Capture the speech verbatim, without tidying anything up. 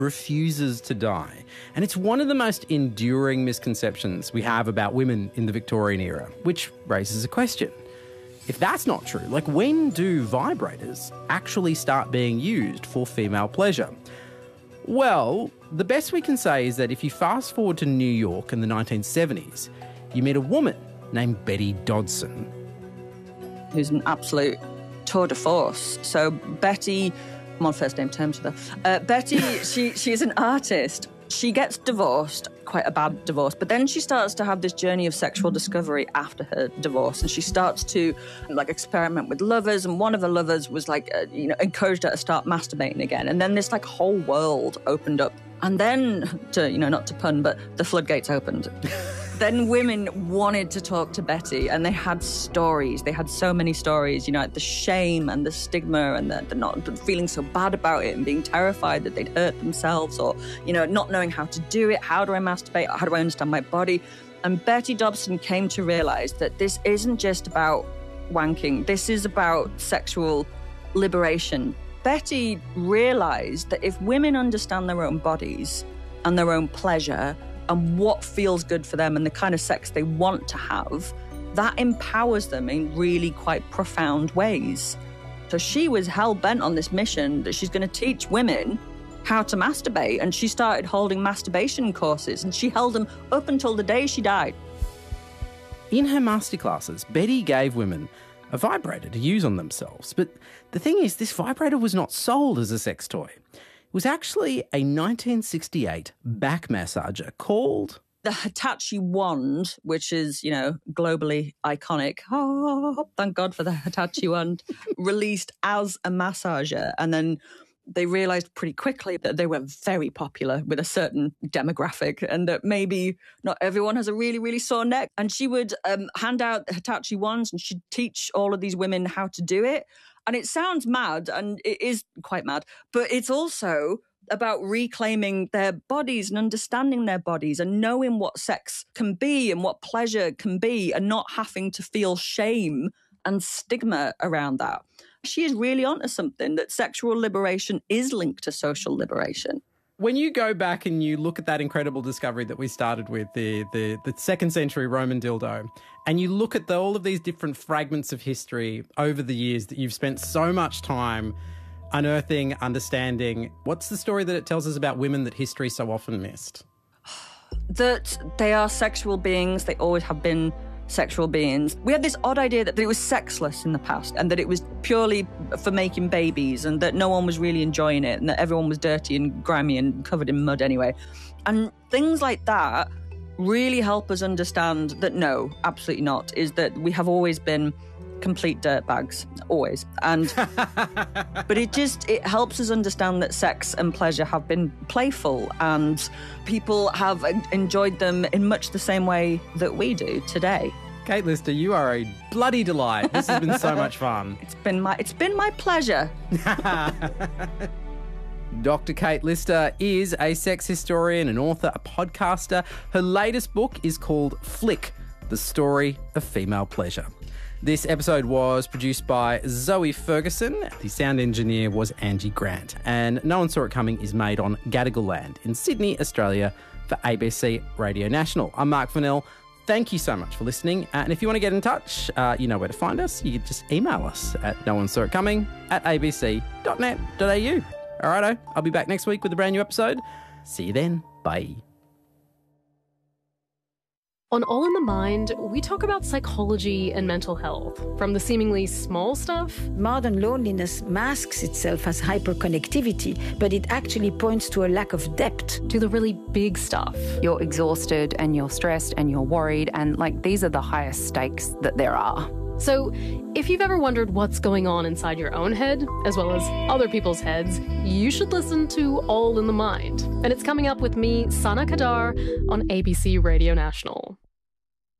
refuses to die. And it's one of the most enduring misconceptions we have about women in the Victorian era, which raises a question. If that's not true, like when do vibrators actually start being used for female pleasure? Well, the best we can say is that if you fast forward to New York in the nineteen seventies, you meet a woman named Betty Dodson. Who's an absolute tour de force. So Betty, I'm on first name terms with her. Uh, Betty, she she's an artist. She gets divorced, quite a bad divorce, but then she starts to have this journey of sexual discovery after her divorce, and she starts to like experiment with lovers, and one of her lovers was like, uh, you know, encouraged her to start masturbating again, and then this like whole world opened up, and then, to you know, not to pun, but the floodgates opened. Then women wanted to talk to Betty, and they had stories. They had so many stories, you know, the shame and the stigma and the, the not the feeling so bad about it and being terrified that they'd hurt themselves, or, you know, not knowing how to do it. How do I masturbate? How do I understand my body? And Betty Dodson came to realize that this isn't just about wanking. This is about sexual liberation. Betty realized that if women understand their own bodies and their own pleasure and what feels good for them and the kind of sex they want to have, that empowers them in really quite profound ways. So she was hell-bent on this mission that she's going to teach women how to masturbate, and she started holding masturbation courses, and she held them up until the day she died. In her masterclasses, Betty gave women a vibrator to use on themselves. But the thing is, this vibrator was not sold as a sex toy. It was actually a nineteen sixty-eight back massager called the Hitachi wand, which is, you know, globally iconic. Oh, thank God for the Hitachi wand, released as a massager. And then they realized pretty quickly that they were very popular with a certain demographic, and that maybe not everyone has a really, really sore neck. And she would um, hand out Hitachi wands, and she'd teach all of these women how to do it. And it sounds mad, and it is quite mad, but it's also about reclaiming their bodies and understanding their bodies and knowing what sex can be and what pleasure can be, and not having to feel shame and stigma around that. She is really onto something, that sexual liberation is linked to social liberation. When you go back and you look at that incredible discovery that we started with, the the, the second century Roman dildo, and you look at the, all of these different fragments of history over the years that you've spent so much time unearthing, understanding, what's the story that it tells us about women that history so often missed? That they are sexual beings, they always have been sexual beings. We had this odd idea that it was sexless in the past, and that it was purely for making babies, and that no one was really enjoying it, and that everyone was dirty and grimy and covered in mud anyway. And things like that really help us understand that no, absolutely not, is that we have always been complete dirtbags, always. And but it just, it helps us understand that sex and pleasure have been playful, and people have enjoyed them in much the same way that we do today. Kate Lister, you are a bloody delight. This has been so much fun. It's been my it's been my pleasure. Doctor Kate Lister is a sex historian, an author, a podcaster. Her latest book is called Flick, The Story of Female Pleasure. This episode was produced by Zoe Ferguson. The sound engineer was Angie Grant. And No One Saw It Coming is made on Gadigal land in Sydney, Australia for A B C Radio National. I'm Mark Fennell. Thank you so much for listening. Uh, and if you want to get in touch, uh, you know where to find us. You can just email us at no one saw it coming at a b c dot net dot a u. All righto, I'll be back next week with a brand new episode. See you then. Bye. On All in the Mind, we talk about psychology and mental health, from the seemingly small stuff. Modern loneliness masks itself as hyperconnectivity, but it actually points to a lack of depth. To the really big stuff. You're exhausted and you're stressed and you're worried, and like these are the highest stakes that there are. So if you've ever wondered what's going on inside your own head, as well as other people's heads, you should listen to All in the Mind. And it's coming up with me, Sana Kadar, on A B C Radio National.